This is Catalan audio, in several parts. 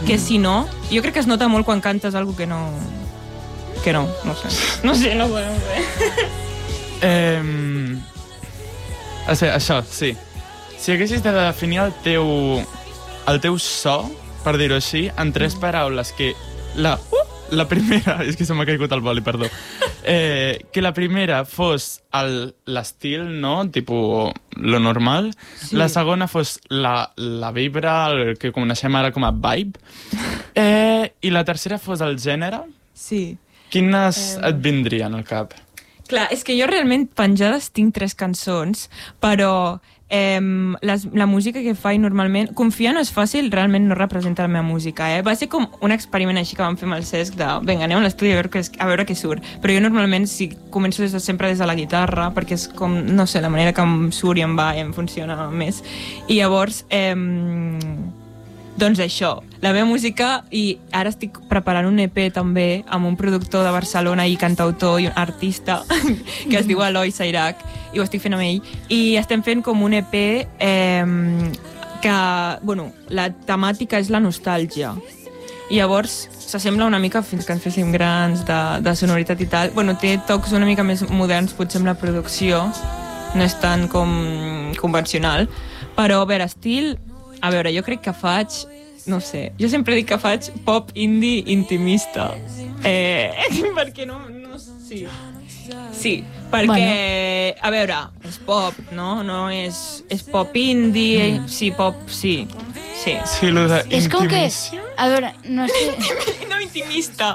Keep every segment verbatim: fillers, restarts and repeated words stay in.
que si no, jo crec que es nota molt quan cantes algo que no... que no, no sé. No sé, no sé, no sé. Eh, o sigui, això, sí. Si haguessis de definir el teu, el teu so, per dir-ho així, en tres paraules, que la, uh, la primera... És que se m'ha caigut el boli, perdó. Eh, que la primera fos l'estil, no? Tipo, lo normal. Sí. La segona fos la, la vibra, el que coneixem ara com a vibe. Eh, I la tercera fos el gènere. Sí. Quines eh... et vindrien al cap? Clar, és que jo realment penjades tinc tres cançons, però eh, les, la música que faig normalment... Confiar no és fàcil, realment no representa la meva música, eh? Va ser com un experiment així que vam fer amb el Cesc de vinga, anem a l'estudi a, veure, a veure què surt. Però jo normalment sí, començo des de, sempre des de la guitarra, perquè és com, no sé, la manera que em surt i em va i em funciona més. I llavors... Eh, doncs això, la meva música, i ara estic preparant un E P també amb un productor de Barcelona i cantautor i un artista que es diu Eloi Sairac, i ho estic fent amb ell, i estem fent com un E P eh, que, bueno, la temàtica és la nostàlgia, i llavors s'assembla una mica fins que ens féssim grans de, de sonoritat i tal. Bueno, té tocs una mica més moderns potser amb la producció, no és tan com convencional, però a veure, estil... A veure, jo crec que faig, no sé, jo sempre dic que faig pop indie intimista. Eh, perquè no, no... Sí. Sí, perquè, bueno. A veure, és pop, no? No és, és pop indie, mm. sí, pop, sí. Sí, sí, lo de és com que, a veure, no sé... No, intimista.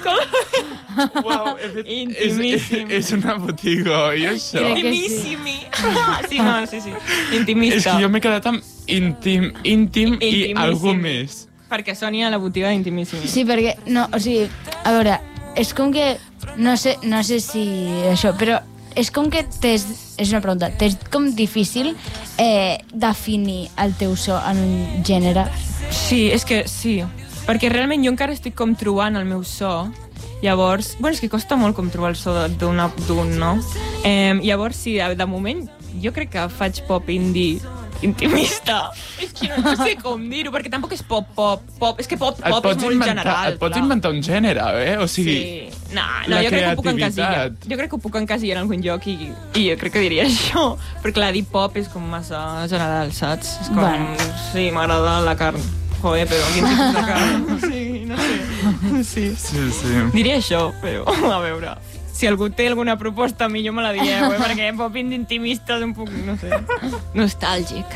Uau, Intimíssim. És, és una botiga, i això? Intimíssimi. Sí, no, sí, sí. Intimista. És que jo m'he quedat amb íntim, íntim i algú més. Perquè soni a la botiga d'Intimíssim. Sí, perquè, no, o sigui, a veure, és com que, no sé, no sé si això, però és com que t'és, és una pregunta, t'és com difícil eh, definir el teu so en un gènere? Sí, és que sí, perquè realment jo encara estic com trobant el meu so, llavors, bueno, és que costa molt com trobar el so d'un, no? Eh, llavors, sí, de, de moment, jo crec que faig pop indie intimista. És que no sé com dir-ho, perquè tampoc és pop-pop. Pop, és que pop-pop és molt inventar, general. Et pots clar. inventar un gènere, eh? O sigui, sí. No, no, jo crec que ho puc encasillar. Jo crec que ho puc encasillar en algun lloc i, i jo crec que diria això. Però clar, dir pop és com massa general, saps? És com, bueno. Sí, m'agrada la carn. Joder, però quin tipus de carn? Sí, no sé. Sí. Sí, sí. Diria això, però a veure... Si algú té alguna proposta, millor me la dieu, eh? Perquè pop intimista és un poc, no sé, nostàlgic.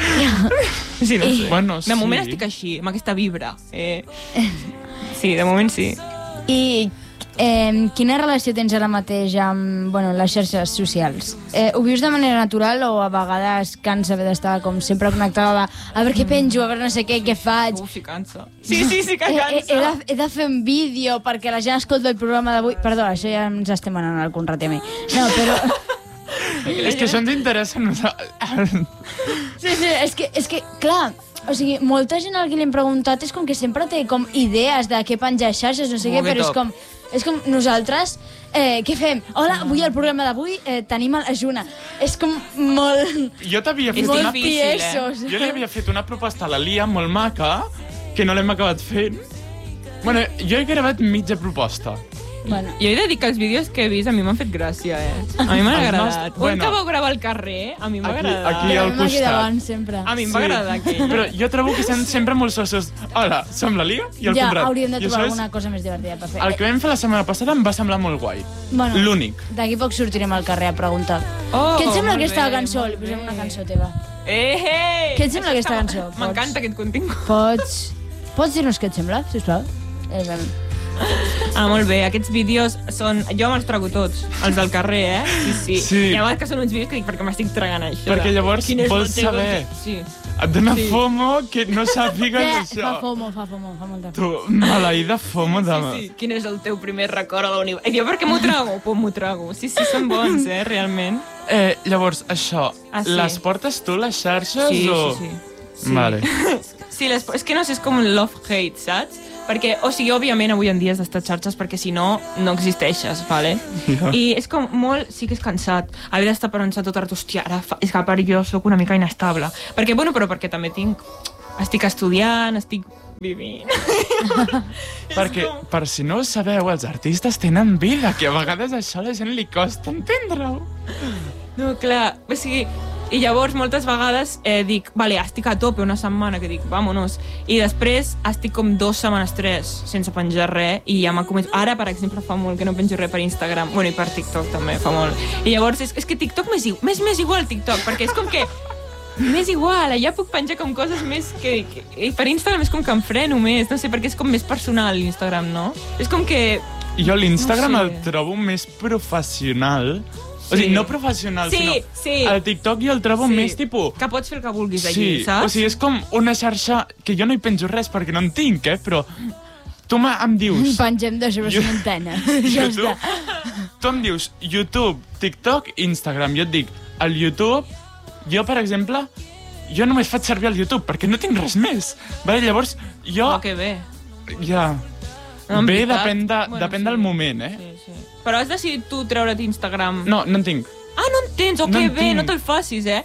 Sí, no sé. Bueno, sí. De moment estic així, amb aquesta vibra. Eh? Sí, de moment sí. I eh, quina relació tens ara mateix amb bueno, les xarxes socials? Eh, ho vius de manera natural o a vegades cansa haver d'estar com sempre connectada de, a veure què penjo, a veure no sé què, què faig? Uf, sí, cansa. Sí, sí, sí que cansa. He, he, de, he de fer un vídeo perquè la gent escolta el programa d'avui. Perdó, això ja ens estem anant al conrate a mi. No, però... És que això ens interessa a nosaltres. Sí, sí, és que, és que, clar, o sigui, molta gent a qui li hem preguntat és com que sempre té com idees de què penjar xarxes, no sé què, però és com... És com nosaltres, eh, què fem? Hola, avui al programa d'avui eh, tenim a la Juna. És com molt... Jo t'havia fet molt una... tiesos. Eh? Jo li havia fet una proposta a la Lia molt maca, que no l'hem acabat fent. Bueno, jo he gravat mitja proposta. Bueno. Jo he de dir que els vídeos que he vist a mi m'han fet gràcia, eh? A mi m'han agradat. Bueno, un que vau gravar al carrer, a mi m'ha agradat. Aquí al costat. Sempre. A mi em va sí. agradar aquell. Però jo trobo que són sempre molt sossos. Hola, som la Lia i el ja, Conrad. Ja, hauríem de trobar és... alguna cosa més divertida per fer. El que vam fer la setmana passada em va semblar molt guai. Bueno, l'únic. D'aquí poc sortirem al carrer a preguntar. Oh, què et sembla aquesta bé, cançó? Li posem una cançó teva. Eh, eh! Què et sembla aquesta cançó? M'encanta aquest contingut. Pots... Pots dir-nos què et sembla, sisplau? Eh, Ah, molt bé, aquests vídeos són... Jo me'ls trago tots, els del carrer, eh? Sí, sí. sí. I a vegades que són uns vídeos que dic, perquè m'estic tragant això. Perquè llavors vols saber. Sí. Et dona sí. FOMO que no sàpigues yeah, això. Fa FOMO, fa FOMO, fa molta FOMO. Tu, maleïda FOMO de... Sí, sí. Quin és el teu primer record a la universitat? Jo, per què m'ho trago? Pues m'ho trago. Sí, sí, són bons, eh, realment. Eh, llavors, això, ah, sí. les portes tu, les xarxes, sí, o...? Sí, sí, sí. Vale. Sí, les, és que no sé, és com love-hate, saps? Perquè, o sigui, òbviament avui en dia has d'estar a xarxes perquè si no, no existeixes, vale? Ja. I és com molt, sí que és cansat haver d'estar pensant tot el rato, hòstia, ara fa... és que per jo sóc una mica inestable. Perquè, bueno, però perquè també tinc... Estic estudiant, estic vivint. Perquè, per si no ho sabeu, els artistes tenen vida, que a vegades això a la gent li costa entendre-ho. No, clar, o sigui... I llavors, moltes vegades eh, dic, vale, estic a tope una setmana, que dic, vámonos. I després estic com dues setmanes, tres, sense penjar res, i ja m'ha començat... Ara, per exemple, fa molt que no penjo res per Instagram, bueno, i per TikTok també, fa molt. I llavors, és, és que TikTok m'és més, més igual, TikTok, perquè és com que... M'és igual, allà puc penjar com coses més que... que I per Instagram és com que em freno més, no sé, perquè és com més personal, l'Instagram, no? És com que... Jo l'Instagram no sé. El trobo més professional... O sigui, no professional, sí, sinó... Sí. El TikTok jo el trobo sí. més tipus... Que pots fer el que vulguis allí, sí. saps? O sigui, és com una xarxa que jo no hi penjo res perquè no en tinc, eh? Però tu em dius... Pengem de joves en antena. Ja està. Tu em dius YouTube, TikTok, Instagram. Jo et dic, el YouTube... Jo, per exemple, jo només faig servir el YouTube perquè no tinc res més. Vale? Llavors, jo... Oh, que bé. Ja... No, bé, veritat. depèn, de, bueno, depèn sí. del moment, eh? Sí, sí. Però has decidit tu treure't Instagram? No, no en tinc. Ah, no en tens? Oh, No que en bé, tinc. no te'l facis, eh?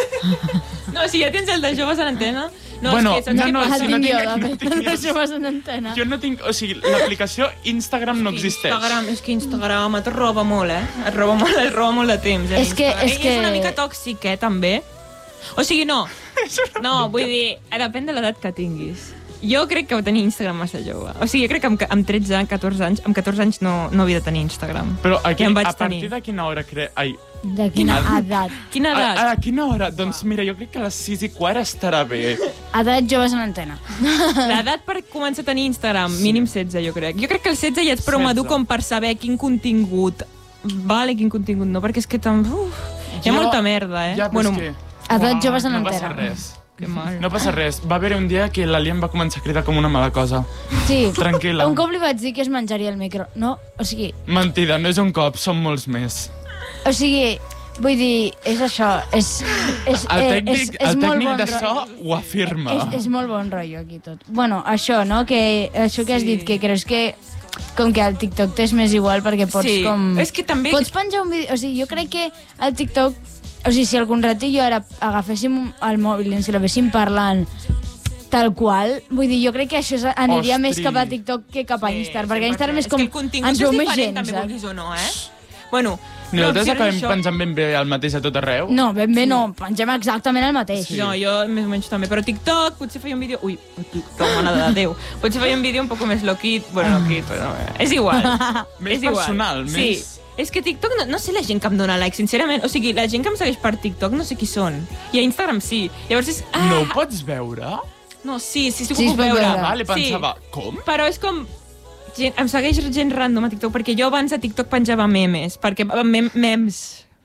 No, si ja tens el de joves en antena... No, Bueno, és que saps no, què no, passa? si no tinc jo, tinc- no de tinc- de joves en antena. Jo no tinc... O sigui, l'aplicació Instagram no existeix. Instagram, és que Instagram et roba molt, eh? Et roba molt, et roba molt de temps, eh? És que- Instagram. és I que- és una mica tòxic, eh, també. O sigui, no. No, vull dir, depèn de l'edat que tinguis. Jo crec que ho tenia Instagram massa jove. O sigui, jo crec que amb, amb tretze anys, catorze anys, amb catorze anys no, no havia de tenir Instagram. Però aquí, I em vaig a partir tenir. de quina hora cre... Ai, De quina edat? Quina a, edat? a quina hora? Doncs mira, jo crec que a les sis i quart estarà bé. Edat joves en antena. L'edat per començar a tenir Instagram, mínim setze, jo crec. Jo crec que el setze ja ets prou setze. madur com per saber quin contingut vale, quin contingut no, perquè és que tam... Uf, hi ha Jo- molta merda, eh? Ja, però bueno, és que... Edat Uah, joves en no antena. passa res. que mal. No passa res. Va haver un dia que l'Ali em va començar a cridar com una mala cosa. Sí. Tranquil·la. Un cop li vaig dir que es menjaria el micro. No, o sigui... Mentida, no és un cop, són molts més. O sigui, vull dir, és això, és... és El eh, tècnic, és, és el molt tècnic bon de so ro- ho afirma. És, és molt bon rotllo aquí tot. Bueno, això, no? Que, això que has Sí. dit, que creus que com que el TikTok t'és més igual perquè pots Sí, com... és que també- Pots penjar un vídeo... O sigui, jo crec que el TikTok... O sigui, si algun rato jo ara agaféssim el mòbil i ens l'havéssim parlant tal qual, vull dir, jo crec que això aniria Ostri. més cap a TikTok que cap a Instagram, perquè cent per Instagram cent. és com... És que el contingut ens és veu més diferent, gent, també, saps? vulguis o no, eh? Bueno, Nosaltres l'opció és acabem això. pensant ben bé el mateix a tot arreu. No, ben bé no, pengem exactament el mateix. Sí. No, jo més o menys també, però TikTok potser feia un vídeo... Ui, TikTok, mare de Déu. Potser feia un vídeo un poc més loquit, bueno, loquit, però no, és igual. Més és igual. personal, sí. més... És que TikTok, no, no sé la gent que em dona like, sincerament. O sigui, la gent que em segueix per TikTok no sé qui són. I a Instagram sí. Llavors és... Ah, No ho pots veure? no, sí, sí, sí, Sí, que ho es puc pot veure. veure. Vale, pensava, Sí. com? Però és com... Gent, em segueix gent random a TikTok, perquè jo abans a TikTok penjava memes, perquè... Mem, memes.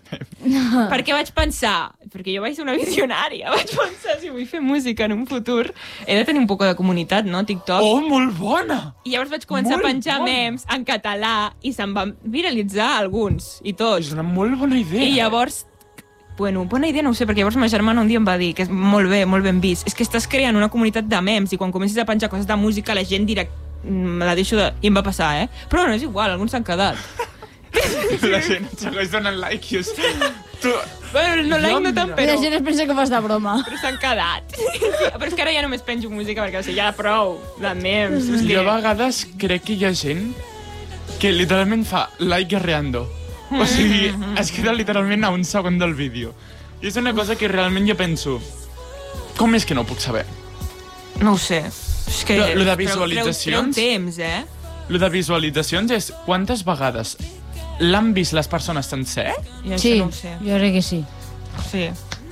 Perquè vaig pensar, perquè jo vaig ser una visionària, vaig pensar, si vull fer música en un futur, he de tenir un poc de comunitat, no, TikTok? Oh, molt bona! I llavors vaig començar Molt a penjar bona. memes en català i se'n van viralitzar alguns, i tots. És una molt bona idea. I llavors, bueno, bona idea no ho sé, perquè llavors ma germana un dia em va dir que és molt bé, molt ben vist, és que estàs creant una comunitat de memes i quan comences a penjar coses de música la gent dirà, "Mm, me la deixo de... I em va passar, eh? Però no és igual, alguns s'han quedat. La gent et segueix donant like i és... Tu... Bueno, no like no tant, I però... la gent es pensa que fas de broma. Però s'han quedat. Sí, però és que ara ja només penjo música perquè o sigui, ja prou de memes. És Jo que... a vegades crec que hi ha gent que literalment fa like guerreando. O sigui, es queda literalment a un segon del vídeo. I és una cosa que realment jo penso... Com és que no ho puc saber? No ho sé. És que... Però lo de treu- treu- visualitzacions- Treu temps, eh? Lo de visualitzacions és quantes vegades l'han vist les persones sencer? I això Sí, no ho sé. jo crec que sí. Sí.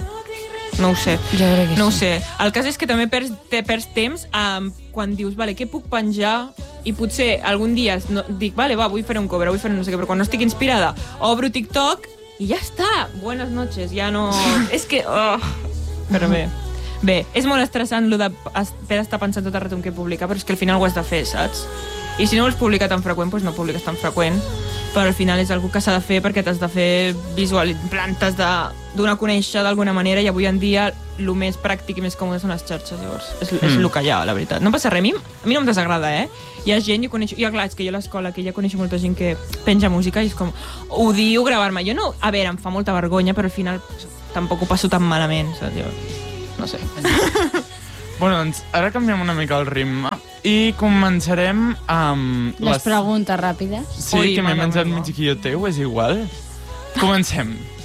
No ho sé. Jo crec que No ho sí. sé. El cas és que també perds, te perds temps um, quan dius, vale, què puc penjar? I potser algun dia no, dic, vale, va, vull fer un cover, vull fer no sé què, però quan no estic inspirada, obro TikTok i ja està. Buenas noches, ja no... és que... Oh. Però bé. Bé, és molt estressant lo d'haver d'estar pensant tot el rato en què publicar, però és que al final ho has de fer, saps? I si no vols publicar tan freqüent, doncs no publiques tan freqüent, però al final és algo que s'ha de fer perquè t'has de fer visual, plantes de donar a conèixer d'alguna manera, i avui en dia el més pràctic i més còmode són les xarxes, llavors és, és Mm. el que hi ha, la veritat. No passa res, a mi, a mi no em desagrada, eh? Hi ha gent, jo coneixo, ja clar, és que jo a l'escola, que ja coneixo molta gent que penja música i és com, odio gravar-me. Jo no, a veure, em fa molta vergonya, però al final pues, tampoc ho passo tan malament, saps? Jo, no sé. Bueno, doncs ara canviem una mica el ritme i començarem amb... Les, les preguntes ràpides. Sí, Ui, que m'he menjat mig guió teu, és igual. Comencem.